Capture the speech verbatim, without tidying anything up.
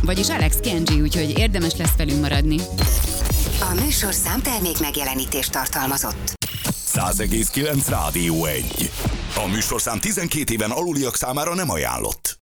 vagyis Alex Kenji, úgyhogy érdemes lesz velünk maradni. A műsorszám termék megjelenítést tartalmazott. száz egész kilenc Rádió egy. A műsorszám tizenkét éven aluliak számára nem ajánlott.